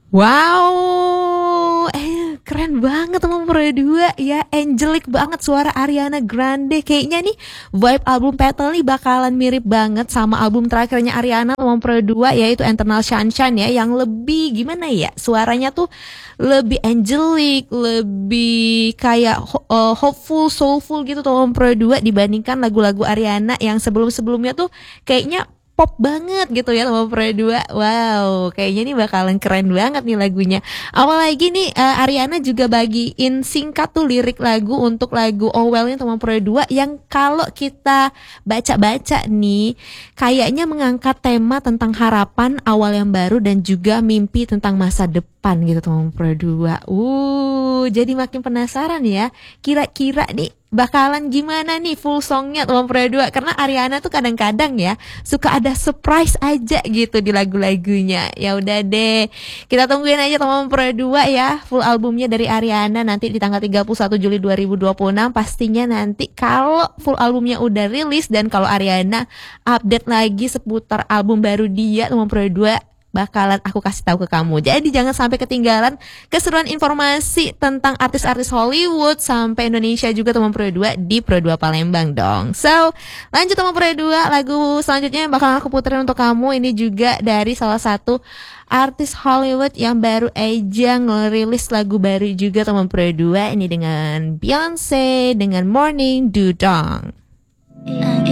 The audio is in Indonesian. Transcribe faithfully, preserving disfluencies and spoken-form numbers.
Wow, eh keren banget teman berdua ya, angelic banget suara Ariana Grande. Kayaknya nih vibe album Petal nih bakalan mirip banget sama album terakhirnya Ariana teman berdua, yaitu Eternal Sunshine ya, yang lebih gimana ya, suaranya tuh lebih angelic, lebih kayak ho- uh, hopeful, soulful gitu teman berdua dibandingkan lagu-lagu Ariana yang sebelum-sebelumnya tuh kayaknya pop banget gitu ya sama Pro dua. Wow, kayaknya ini bakalan keren banget nih lagunya. Apalagi nih eh, Ariana juga bagiin singkat tuh lirik lagu untuk lagu Oh Well-nya sama Pro dua, yang kalau kita baca-baca nih kayaknya mengangkat tema tentang harapan awal yang baru dan juga mimpi tentang masa depan gitu teman Pro dua. Uh, jadi makin penasaran ya. Kira-kira nih bakalan gimana nih full songnya teman Pro dua, karena Ariana tuh kadang-kadang ya suka ada surprise aja gitu di lagu-lagunya. Ya udah deh, kita tungguin aja teman Pro dua ya full albumnya dari Ariana nanti di tanggal tiga puluh satu Juli dua ribu dua puluh enam. Pastinya nanti kalau full albumnya udah rilis dan kalau Ariana update lagi seputar album baru dia teman Pro dua, bakalan aku kasih tahu ke kamu. Jadi jangan sampai ketinggalan keseruan informasi tentang artis-artis Hollywood sampai Indonesia juga teman Pro dua di Pro dua Palembang dong. So, lanjut teman Pro dua, lagu selanjutnya yang bakal aku puterin untuk kamu ini juga dari salah satu artis Hollywood yang baru aja ngerilis lagu baru juga teman Pro dua, ini dengan Beyonce dengan Morning Dew Dawn.